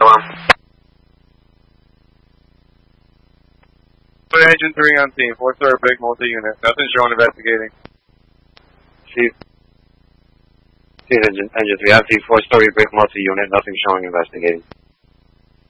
Agent 3 on scene, 4-star brick multi-unit. Nothing showing investigating. Chief Engine 3, I see 4-story brick multi-unit, nothing showing investigating.